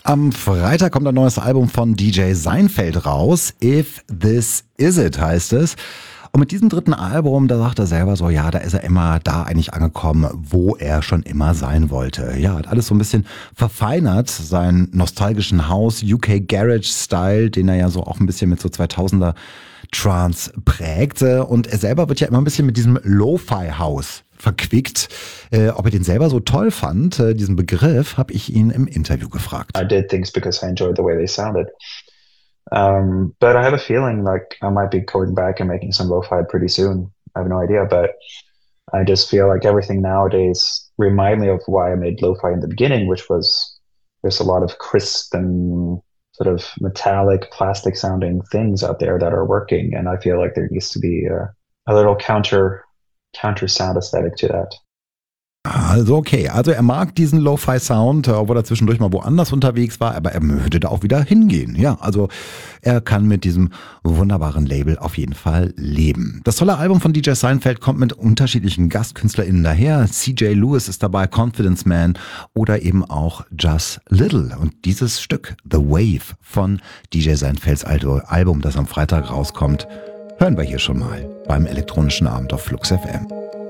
Am Freitag kommt ein neues Album von DJ Seinfeld raus. If This Is It heißt es. Und mit diesem dritten Album, da sagt er selber so, ja, da ist er immer da eigentlich angekommen, wo er schon immer sein wollte. Ja, hat alles so ein bisschen verfeinert, seinen nostalgischen House, UK Garage Style, den er ja so auch ein bisschen mit so 2000er Trance prägte. Und er selber wird ja immer ein bisschen mit diesem Lo-Fi House verquickt. Ob er den selber so toll fand, diesen Begriff, habe ich ihn im Interview gefragt. I did things because I enjoyed the way they sounded. But I have a feeling like I might be going back and making some lo-fi pretty soon. I have no idea, but I just feel like everything nowadays remind me of why I made lo-fi in the beginning, which was there's a lot of crisp and sort of metallic, plastic sounding things out there that are working, and I feel like there needs to be a little counter sound aesthetic to that. Also okay, also er mag diesen Lo-Fi-Sound, obwohl er zwischendurch mal woanders unterwegs war, aber er würde da auch wieder hingehen. Ja, also er kann mit diesem wunderbaren Label auf jeden Fall leben. Das tolle Album von DJ Seinfeld kommt mit unterschiedlichen GastkünstlerInnen daher. CJ Lewis ist dabei, Confidence Man oder eben auch Just Little. Und dieses Stück, The Wave von DJ Seinfelds Album, das am Freitag rauskommt, hören wir hier schon mal beim elektronischen Abend auf Flux FM.